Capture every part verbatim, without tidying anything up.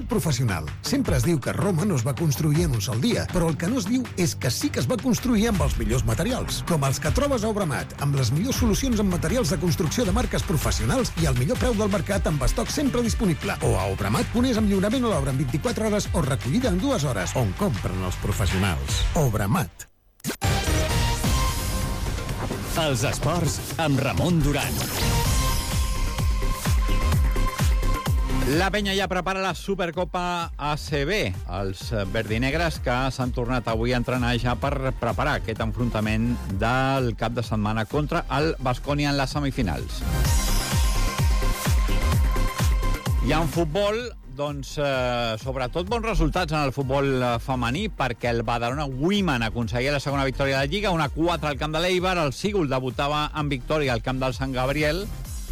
professional. Sempre es diu que Roma no es va construir en un sol dia, però el que no es diu és que sí que es va construir amb els millors materials, com els que trobes a Obramat, amb les millors solucions en materials de construcció de marques professionals i el millor preu del mercat amb estoc sempre disponible. O a obramat punt es amb lliurament a l'obra en vint-i-quatre hores o recollida en dues hores, on compren els professionals. Obramat. Els esports amb Ramon Duran. La penya ja prepara la Supercopa A C B. Els verdinegres que s'han tornat avui a entrenar ja per preparar aquest enfrontament del cap de setmana contra el Baskonia en les semifinals. I en futbol, doncs, eh, sobretot bons resultats en el futbol femení, perquè el Badalona Women aconseguia la segona victòria de la Lliga, una quatre al camp de l'Eibar, el Sigul debutava en victòria al camp del Sant Gabriel.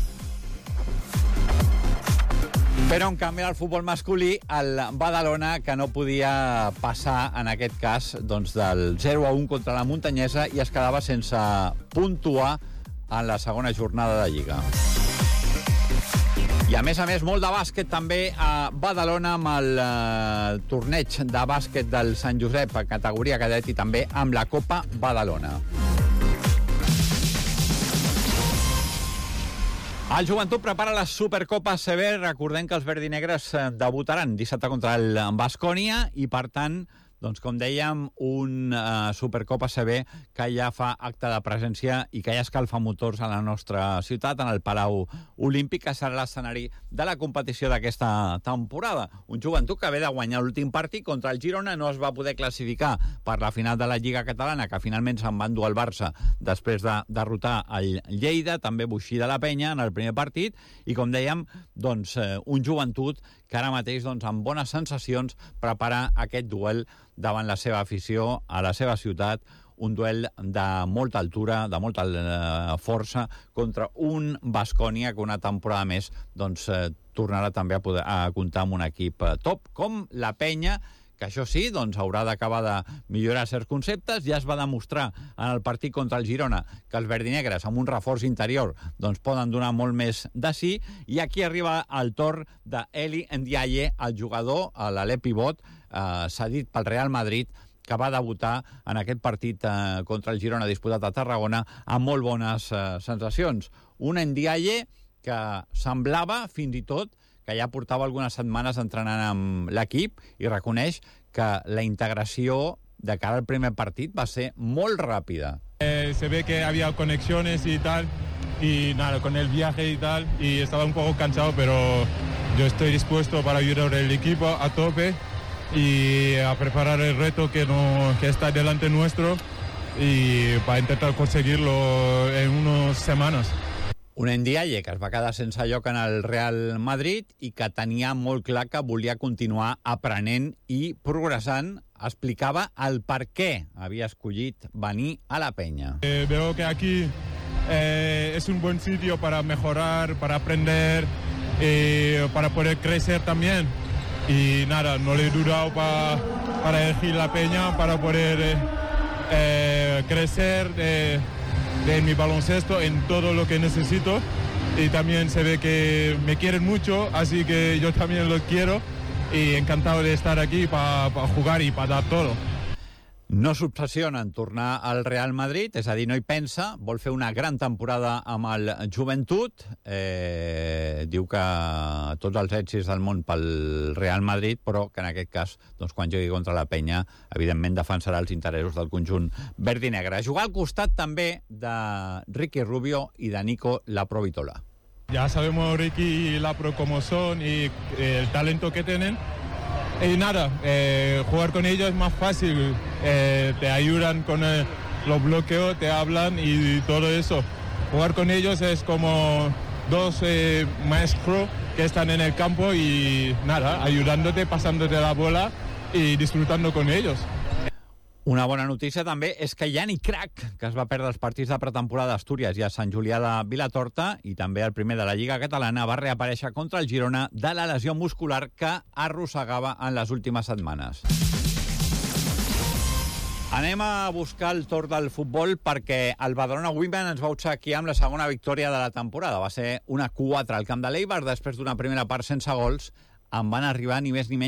Però, en canvi, al futbol masculí, el Badalona, que no podia passar, en aquest cas, doncs, del zero a un contra la Muntanyesa i es quedava sense puntuar en la segona jornada de Lliga. I, a més a més, molt de bàsquet també a Badalona amb el eh, torneig de bàsquet del Sant Josep a categoria cadet i també amb la Copa Badalona. El Joventut prepara la Supercopa A C B. Recordem que els verdinegres debutaran dissabte contra el Baskonia i, per tant, doncs, com dèiem, un uh, Supercopa A C B que ja fa acte de presència i que ja escalfa motors a la nostra ciutat, en el Palau Olímpic, que serà l'escenari de la competició d'aquesta temporada. Un Joventut que ve de guanyar l'últim partit contra el Girona, no es va poder classificar per la final de la Lliga Catalana, que finalment se'n va endur al Barça després de derrotar el Lleida, també Boixí de la Penya en el primer partit, i com dèiem, doncs, eh, un Joventut que ara mateix, doncs, amb bones sensacions, prepara aquest duel davant la seva afició, a la seva ciutat, un duel de molta altura, de molta eh, força, contra un Baskonia que una temporada més doncs, eh, tornarà també a, poder, a comptar amb un equip eh, top, com la Penya, que això sí, doncs, haurà d'acabar de millorar certs conceptes. Ja es va demostrar en el partit contra el Girona que els verdinegres, amb un reforç interior, doncs, poden donar molt més de sí. I aquí arriba el torn d'Eli Ndiaye, el jugador, l'alè pivot, eh, cedit pel Real Madrid, que va debutar en aquest partit eh, contra el Girona disputat a Tarragona amb molt bones eh, sensacions. Un Ndiaye que semblava, fins i tot, que ja portava algunes setmanes entrenant amb l'equip i reconeix que la integració de cara al primer partit va ser molt ràpida. Eh, se ve que había conexiones y tal, y nada, con el viaje y tal, y estaba un poco cansado, pero yo estoy dispuesto para ayudar al equipo a tope y a preparar el reto que, no, que está delante nuestro y para intentar conseguirlo en unas semanas. Un Ndiaye que es va quedar sense lloc en el Real Madrid i que tenia molt clar que volia continuar aprenent i progressant. Explicava el per què havia escollit venir a la Penya. Eh, veo que aquí eh, es un buen sitio para mejorar, para aprender, eh, para poder crecer también. Y nada, no le he dudado pa, para elegir la Peña, para poder eh, eh, crecer eh, de mi baloncesto en todo lo que necesito. Y también se ve que me quieren mucho, así que yo también los quiero. Y encantado de estar aquí para pa jugar y para dar todo. No s'obsessiona en tornar al Real Madrid, és a dir, no hi pensa, vol fer una gran temporada amb el Joventut, eh, diu que tots els èxits del món pel Real Madrid, però que en aquest cas, doncs, quan jugui contra la Penya, evidentment defensarà els interessos del conjunt verd i negre. Jugar al costat també de Ricky Rubio i de Nico Laprovitola. Ya sabemos Ricky y Lapro cómo son y eh, el talento que tienen. Y nada, eh, jugar con ellos es más fácil, eh, te ayudan con eh, los bloqueos, te hablan y todo eso. Jugar con ellos es como dos eh, maestros que están en el campo y nada, ayudándote, pasándote la bola y disfrutando con ellos. Una bona notícia també és que Yanni Crac, que es va perdre els partits de pretemporada d'Astúries i a Sant Julià de Vilatorta, i també el primer de la Lliga Catalana, va reaparèixer contra el Girona de la lesió muscular que arrossegava en les últimes setmanes. Anem a buscar el torn del futbol perquè el Badalona Women ens va obsequiar amb la segona victòria de la temporada. Va ser una quatre al camp de l'Eibar després d'una primera part sense gols. En van arribar ni més ni menys